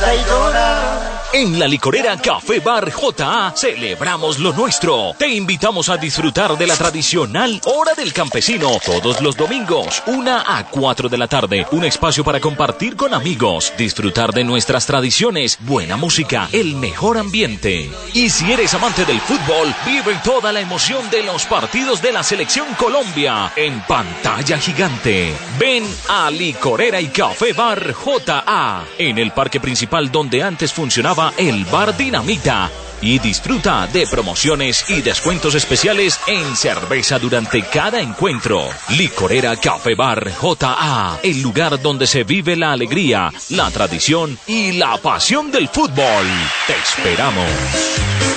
traidora. En la licorera Café Bar J.A. celebramos lo nuestro. Te invitamos a disfrutar de la tradicional Hora del Campesino todos los domingos, 1 a 4 de la tarde. Un espacio para compartir con amigos, disfrutar de nuestras tradiciones, buena música, el mejor ambiente. Y si eres amante del fútbol, vive toda la emoción de los partidos de la Selección Colombia en pantalla gigante. Ven a Licorera y Café Bar J.A. en el parque principal donde antes funcionaba el Bar Dinamita y disfruta de promociones y descuentos especiales en cerveza durante cada encuentro. Licorera Café Bar J.A., el lugar donde se vive la alegría, la tradición y la pasión del fútbol. Te esperamos.